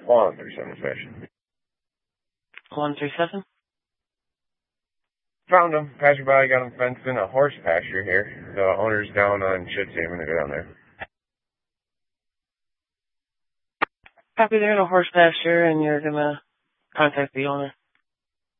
137 fish. 137? Found him. Passerby got him fenced in a horse pasture here. The owner's down on Shitsy. I'm going to go down there. Copy, they're in a horse pasture, and you're going to contact the owner.